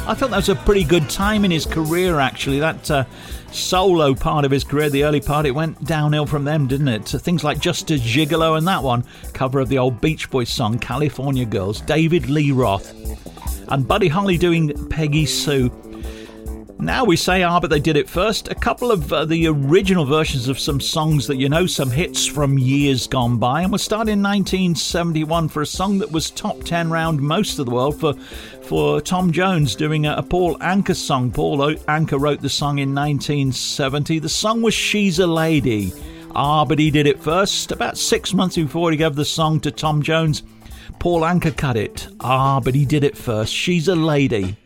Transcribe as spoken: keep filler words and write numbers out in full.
I thought that was a pretty good time in his career, actually. That uh, solo part of his career, the early part, it went downhill from them, didn't it? So things like Just a Gigolo and that one, cover of the old Beach Boys song, California Girls, David Lee Roth, and Buddy Holly doing Peggy Sue. Now we say, ah, but they did it first. A couple of uh, the original versions of some songs that you know, some hits from years gone by. And we'll start in nineteen seventy-one for a song that was top ten round most of the world for for Tom Jones doing a, a Paul Anka song. Paul Anka wrote the song in nineteen seventy. The song was She's a Lady. Ah, but he did it first. About six months before he gave the song to Tom Jones, Paul Anka cut it. Ah, but he did it first. She's a Lady.